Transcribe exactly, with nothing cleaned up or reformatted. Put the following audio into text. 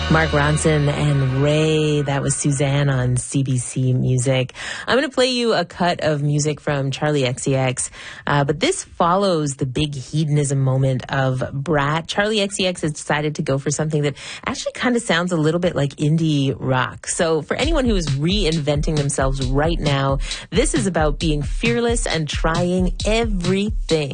Mark Ronson and Ray. That was Suzanne on C B C Music. I'm going to play you a cut of music from Charli X C X, uh, but this follows the big hedonism moment of Brat. Charli X C X has decided to go for something that actually kind of sounds a little bit like indie rock. So for anyone who is reinventing themselves right now, this is about being fearless and trying everything.